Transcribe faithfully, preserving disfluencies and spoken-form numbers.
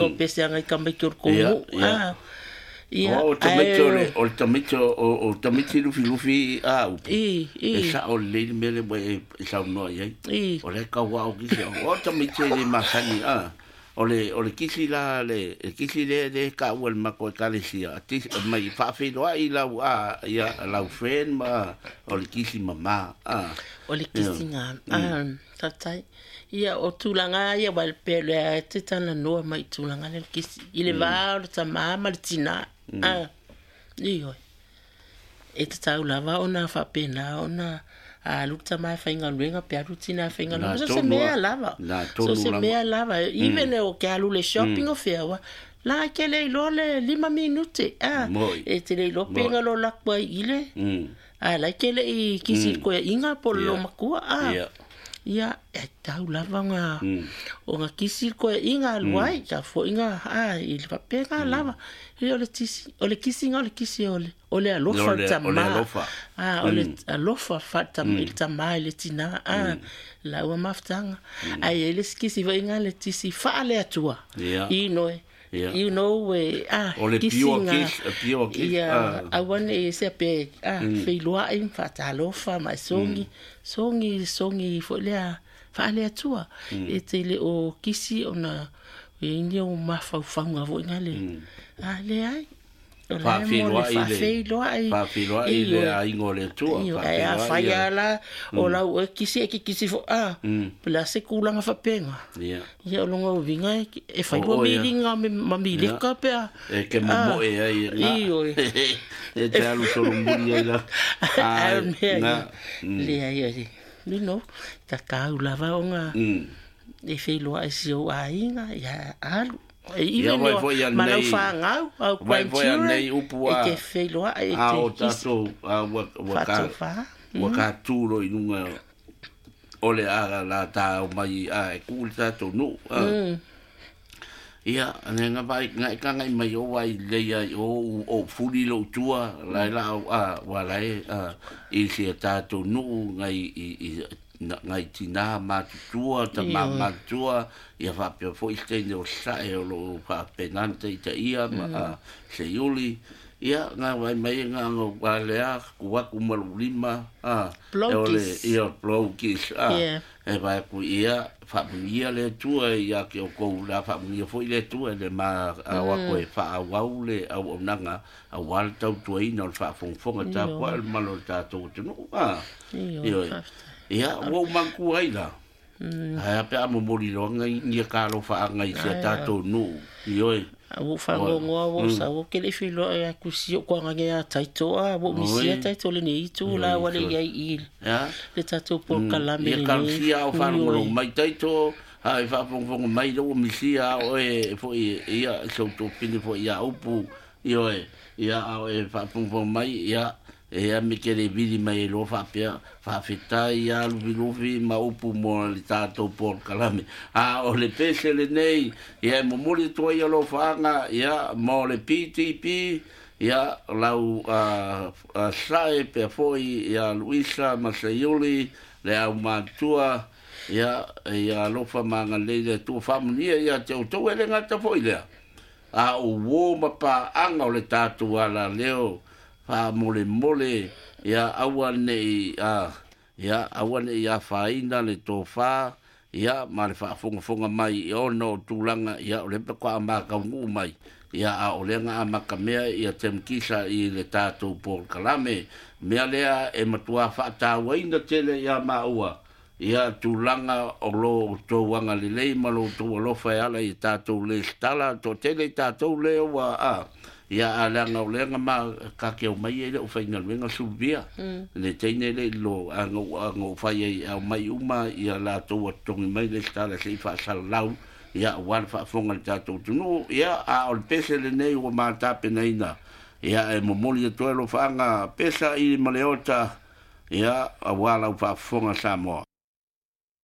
o pese anga ka mai kur ko ah ia o tamito o tamito o tamito lufi lufi a i i sa o le mele mo e sa no ai o le ka wa o ki o tamito le masani a o le o le kisi la le kisi le de ka o el mako ka le sia ti mai fa fe do ai la a ia la friend ma o le kisi mama a o le kisi nga ah tatai ia o tulanga ia wal pele te tana no mai tulanga le kisi ile va o ta mama le tina ah io e te tau lava ona fa pena ona a luta mai fa inga luenga pe rutina fa inga no so se mea lava so se mea lava even o ke alu le shopping o fea la ke le lo le lima minute ah e te le lo penga lo la kwa ile ah la ke le kisi ko inga por lo makua ah ia e tau lava nga o nga kisi ko inga luai ka fo inga ah il va pega lava e o le tisi o le kisi nga o le kisi o le o le alofa tama ah o le alofa fata il tama le tina ah la wa maftanga ai le kisi va inga le tisi fa le atua i noi Yeah. You know we ah o le pio kiss a pio kiss yeah I want to say pe ah fe loa in fatalo fa mai songi songi songi fo le fa le tua e te le o kisi ona e ni o ma fa fa nga vo ngale ah le ai fa fe loa fa fe loa fa fe loa i le ai ngole tua fa fa ya la o la o kisi e kisi fo ah pla se kula nga fa penga yeah ia longa o vinga e fai bo miringa me mamile ka pe e ke mo e ai io e te alu solo muri ai la ah na le ai ai ni no ta ka lava onga e fai lo ai si o ainga ya alu e iwe no ma no fa ngau au kwantura e ke fai lo ai te au tato a wa wa ka wa ka turo inunga ole ara la ta mai a ku ta to no ia nga vai nga ka ngai mai o vai le ia o o fuli lo tua la la a wa la e si ta to no ngai i ngai tina ma tua ta ma ma tua ia va pe fo iste no sa e lo fa penante ta ia ma se yuli ia nga vai mai nga ngo valea ku ku malulima ah ole ia blokis ah e vai ku ia fa ia le tua ia ke ko la fa ia foi le tua le ma wa ko fa wa ule au nanga a wal tau tu i no fa fon fon ta ko al malo ta to no ah ia ia wo man ku ai la ha pe amo mori lo ngai ni ka lo fa ngai se ta to no io o fa ngo o sa o ke le filo e ku si o kwa nga taito a o mi si taito le ni tu la wa le ia i ya le tato por kalame ni ka si a o fa ngo mai taito ha fa fon fon mai lo mi si a o e fo ia so to pini fo ia upu io e ia e fa fon fon mai ia e a me ke le vidi mai lo fa pia fa fita ia lu vi ma upu mo le tato por kalame a o le pese le nei ia mo mo le to ia lo fa nga ia mo le piti pi ia lau a a sai pe foi ia Luisa Masayuli le au matua ia ia lo fa manga le le tu familia ia te to ele ngata foi le a o wo ma pa anga le tato ala leo fa mole mole ya awane a ya awane ya faina le tofa ya mal fa fonga fonga mai o no tulanga ya le pa kwa ma ka ngu mai ya a o le nga ma ka me ya tem kisa i le tato por kalame me alea e matua fa ta waina tele ya ma ua ya tulanga o lo to wanga le le malo to lo fa ya le tato le stala to tele tato le wa a ia ala nga lenga ma ka ke o mai ele o fainga lenga subia le tene le lo ngo ngo fai au mai uma ia la to to mai le stala se fa salau ia wal fa fonga ta to no ia a o pese le nei o ma ta penaina ia e mo moli to lo fa nga pesa i maleota ia a wala fa fonga sa mo